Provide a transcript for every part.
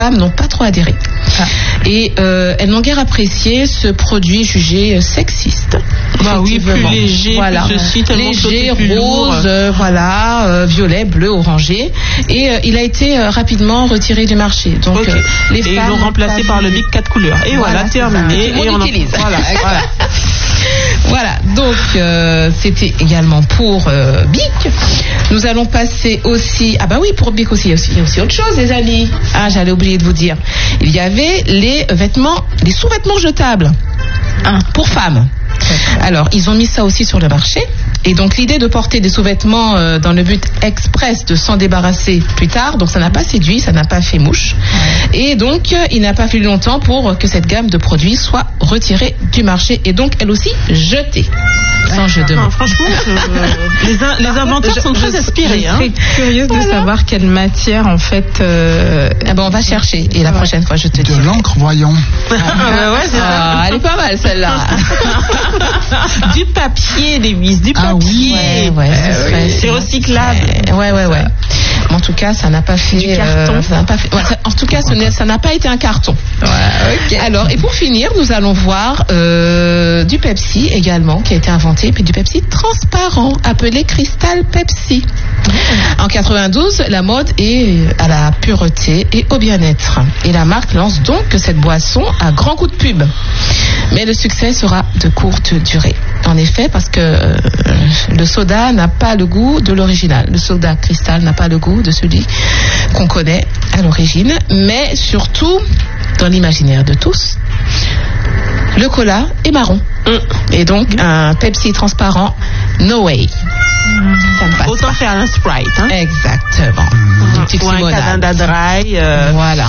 femmes n'ont pas trop adhéré. Et elles n'ont guère apprécié ce produit jugé sexiste. Bah oui, plus léger, voilà. plus ceci, léger, rose, violet, bleu, orangé. Et il a été rapidement retiré du marché. Donc les femmes ils l'ont remplacé par le Bic 4 couleurs. Et voilà, terminé. Et on utilise. Voilà. Voilà, donc c'était également pour Bic. Nous allons passer aussi... Ah bah oui, pour Bic aussi, il y a aussi autre chose, les amis. Ah, j'allais oublier de vous dire. Il y avait les sous-vêtements jetables pour femmes. Alors, ils ont mis ça aussi sur le marché. Et donc, l'idée de porter des sous-vêtements dans le but express de s'en débarrasser plus tard, donc ça n'a pas séduit, ça n'a pas fait mouche. Et donc, il n'a pas fallu longtemps pour que cette gamme de produits soit retirée du marché et donc, elle aussi, jetée. Sans jeu de mots. Franchement, les inventeurs sont très inspirés. Je serais curieuse de savoir quelle matière, en fait... on va chercher. Et la prochaine fois, je te dis. De l'encre, voyons. C'est ça. Elle est pas mal, celle-là. Du papier, Lewis, du papier. C'est recyclable. Ouais. En tout cas, ça n'a pas fait... Du carton. En tout cas, ça n'a pas été un carton. Alors, et pour finir, nous allons voir du Pepsi également, qui a été inventé, puis du Pepsi transparent, appelé Crystal Pepsi. En 92, la mode est à la pureté et au bien-être. Et la marque lance donc cette boisson à grands coups de pub. Mais le succès sera de courte durée. En effet, parce que le soda n'a pas le goût de l'original. Le soda Cristal n'a pas le goût de celui qu'on connaît à l'origine. Mais surtout, dans l'imaginaire de tous, le cola est marron. Et donc, un Pepsi transparent, no way. Ça ne passe Autant pas. faire un Sprite. Exactement. Une petite ou un limonade. Canada Dry. Voilà,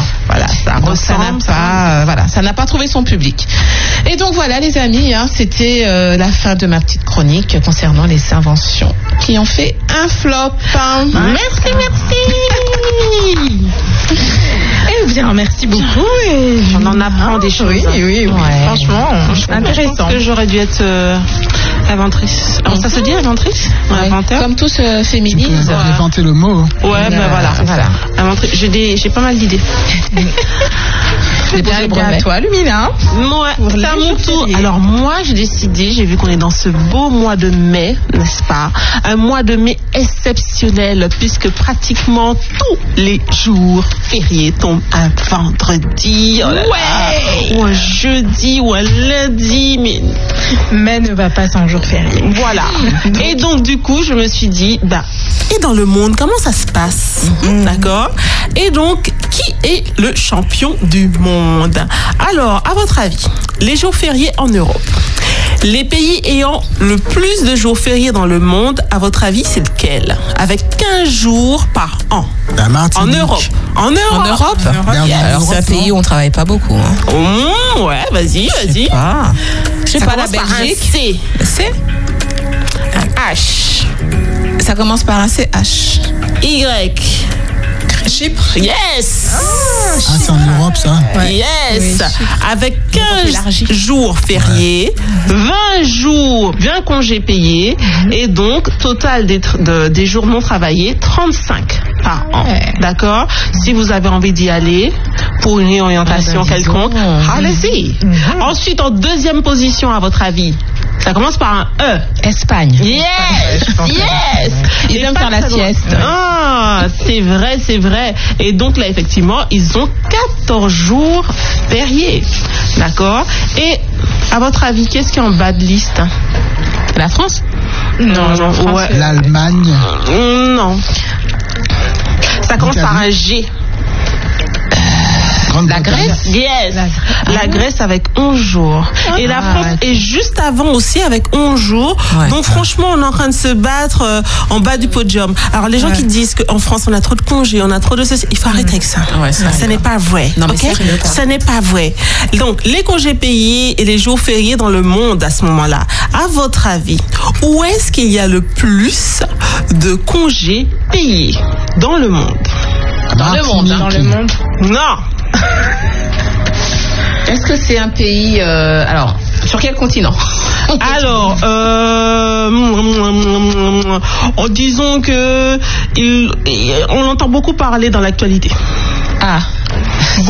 ça n'a pas trouvé son public. Et donc voilà les amis, c'était la fin de ma petite chronique concernant les inventions qui ont fait un flop. Merci. Eh bien, merci beaucoup. Et on en apprend des choses. Oui. Franchement, intéressant. Je pense que j'aurais dû être inventrice. Alors, ça se dit inventrice? Inventeur? Comme tous féminisent. Vous avez inventé le mot. Ouais, ben voilà. J'ai pas mal d'idées. C'est bien à toi, Lumina. C'est à mon tour. Alors moi, j'ai vu qu'on est dans ce beau mois de mai, n'est-ce pas? Un mois de mai exceptionnel, puisque pratiquement tous les jours fériés tombent un vendredi, ou un jeudi, ou un lundi, mais ne va pas sans jour férié. Voilà. Et donc, du coup, je me suis dit, et dans le monde, comment ça se passe? D'accord? Et donc, qui est le champion du monde? Alors, à votre avis, les jours fériés en Europe, les pays ayant le plus de jours fériés dans le monde, à votre avis, c'est lequel? Avec 15 jours par an. La Martinique. En Europe. Alors, c'est un pays où on ne travaille pas beaucoup. Ouais, vas-y. Je sais pas, la Belgique. C. Un H. Ça commence par un CH. Y. Chypre. Yes. C'est en Europe, ça. Yes. Avec 15 jours fériés, 20 jours bien congés payés, et donc total des jours non travaillés, 35 par an. D'accord? Si vous avez envie d'y aller pour une orientation quelconque, allez-y. Ensuite, en deuxième position, à votre avis, ça commence par un E. Espagne. Yes. Ils aiment faire la sieste. C'est vrai. Et donc là, effectivement, ils ont 14 jours fériés. D'accord? Et à votre avis, qu'est-ce qui est en bas de liste? La France? Non. L'Allemagne? Non. Ça commence par un G. La Grèce? Yes. La Grèce avec 11 jours. Et la France est juste avant aussi avec 11 jours. Donc franchement, on est en train de se battre en bas du podium. Alors les gens qui disent qu'en France, on a trop de congés, on a trop de ceci, il faut arrêter avec ça. Ça n'est pas vrai. Non, mais ce n'est pas vrai. Donc les congés payés et les jours fériés dans le monde à ce moment-là, à votre avis, où est-ce qu'il y a le plus de congés payés dans le monde? Dans le monde. Non. Est-ce que c'est un pays... alors, sur quel continent? Alors, disons que on entend beaucoup parler dans l'actualité.